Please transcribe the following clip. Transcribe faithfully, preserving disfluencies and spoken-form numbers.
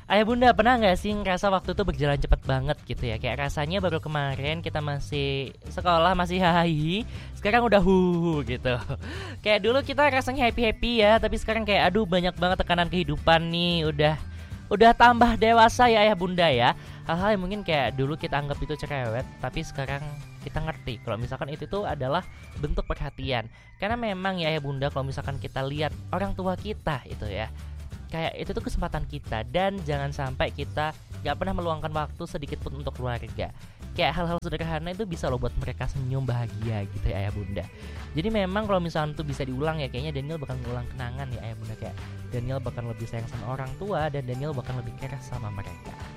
Ayah bunda pernah nggak sih ngerasa waktu itu berjalan cepat banget gitu ya? Kayak rasanya baru kemarin kita masih sekolah masih hahi, sekarang udah hu gitu. Kayak dulu kita rasanya happy happy ya, tapi sekarang kayak aduh banyak banget tekanan kehidupan nih. Udah udah tambah dewasa ya ayah bunda ya. Hal-hal yang mungkin kayak dulu kita anggap itu cerewet, tapi sekarang kita ngerti kalau misalkan itu tuh adalah bentuk perhatian. Karena memang ya ayah bunda, kalau misalkan kita lihat orang tua kita itu ya, kayak itu tuh kesempatan kita, dan jangan sampai kita gak pernah meluangkan waktu sedikit pun untuk keluarga. Kayak hal-hal sederhana itu bisa loh buat mereka senyum bahagia gitu ya ayah bunda. Jadi memang kalau misalnya tuh bisa diulang ya, kayaknya Daniel bakal ngulang kenangan ya ayah bunda. Kayak Daniel bakal lebih sayang sama orang tua, dan Daniel bakal lebih care sama mereka.